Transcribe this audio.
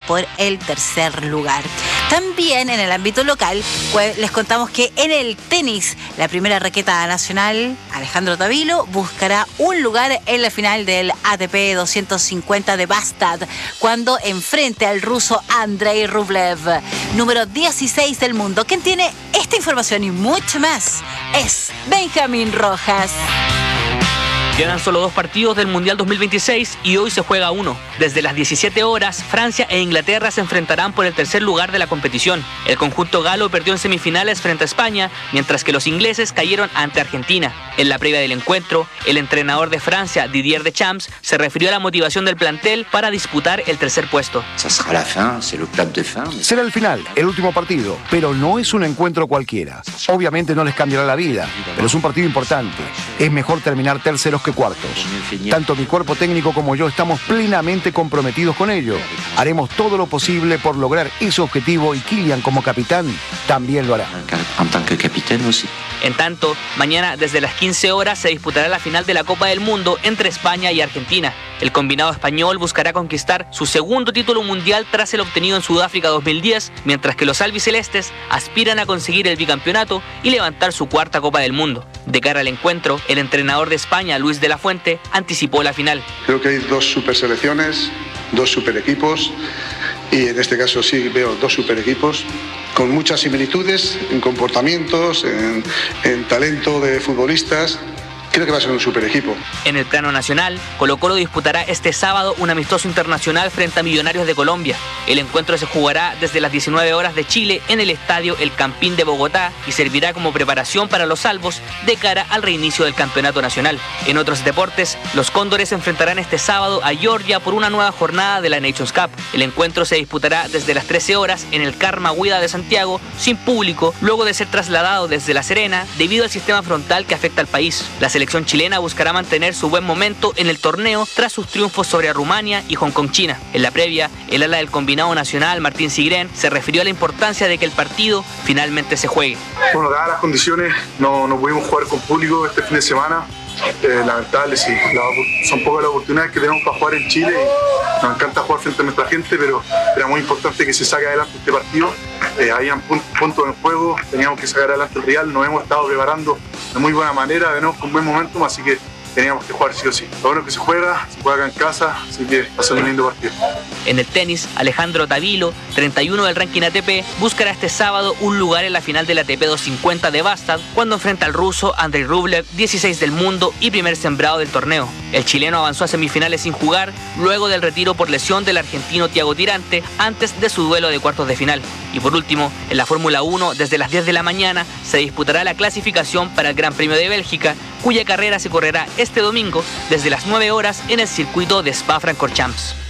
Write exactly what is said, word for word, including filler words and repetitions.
por el tercer lugar. También en el ámbito local, pues, les contamos que en el tenis, la primera raqueta nacional, Alejandro Tavilo, buscará un lugar en la final del A T P doscientos cincuenta de Bastad, cuando enfrente al ruso Andrei Rublev, número dieciséis del mundo. Quien tiene esta información y mucho más es Benjamín Rojas. Quedan solo dos partidos del Mundial dos mil veintiséis y hoy se juega uno. Desde las diecisiete horas, Francia e Inglaterra se enfrentarán por el tercer lugar de la competición. El conjunto galo perdió en semifinales frente a España, mientras que los ingleses cayeron ante Argentina. En la previa del encuentro, el entrenador de Francia, Didier Deschamps, se refirió a la motivación del plantel para disputar el tercer puesto. Será el final, el último partido, pero no es un encuentro cualquiera. Obviamente no les cambiará la vida, pero es un partido importante. Es mejor terminar terceros que cuartos. Tanto mi cuerpo técnico como yo estamos plenamente comprometidos con ello. Haremos todo lo posible por lograr ese objetivo y Kylian, como capitán, también lo hará. En tanto, mañana desde las quince horas se disputará la final de la Copa del Mundo entre España y Argentina. El combinado español buscará conquistar su segundo título mundial tras el obtenido en Sudáfrica dos mil diez, mientras que los albicelestes aspiran a conseguir el bicampeonato y levantar su cuarta Copa del Mundo. De cara al encuentro, el entrenador de España, Luis de la Fuente, anticipó la final. Creo que hay dos super selecciones, dos super equipos, y en este caso sí veo dos super equipos con muchas similitudes en comportamientos, en, en talento de futbolistas. Creo que va a ser un super equipo. En el plano nacional, Colo-Colo disputará este sábado un amistoso internacional frente a Millonarios de Colombia. El encuentro se jugará desde las diecinueve horas de Chile en el estadio El Campín de Bogotá y servirá como preparación para los albos de cara al reinicio del campeonato nacional. En otros deportes, los Cóndores se enfrentarán este sábado a Georgia por una nueva jornada de la Nations Cup. El encuentro se disputará desde las trece horas en el Karma Huida de Santiago, sin público, luego de ser trasladado desde La Serena debido al sistema frontal que afecta al país. La La selección chilena buscará mantener su buen momento en el torneo tras sus triunfos sobre Rumania y Hong Kong, China. En la previa, el ala del combinado nacional, Martín Sigrén, se refirió a la importancia de que el partido finalmente se juegue. Bueno, dadas las condiciones, no, no pudimos jugar con público este fin de semana. Eh, lamentable, sí. La, son pocas las oportunidades que tenemos para jugar en Chile. Nos encanta jugar frente a nuestra gente, pero era muy importante que se saque adelante este partido. Eh, habían puntos en juego, teníamos que sacar adelante el Real, nos hemos estado preparando de muy buena manera, venimos con buen momentum, así que teníamos que jugar sí o sí. Lo bueno es que se juega, se juega acá en casa, así que va a ser un lindo partido. En el tenis, Alejandro Tavilo, treinta y uno del ranking A T P, buscará este sábado un lugar en la final del A T P doscientos cincuenta de Bastad cuando enfrenta al ruso Andrei Rublev, dieciséis del mundo y primer sembrado del torneo. El chileno avanzó a semifinales sin jugar luego del retiro por lesión del argentino Thiago Tirante antes de su duelo de cuartos de final. Y por último, en la Fórmula uno, desde las diez de la mañana se disputará la clasificación para el Gran Premio de Bélgica, cuya carrera se correrá este domingo desde las nueve horas en el circuito de Spa-Francorchamps.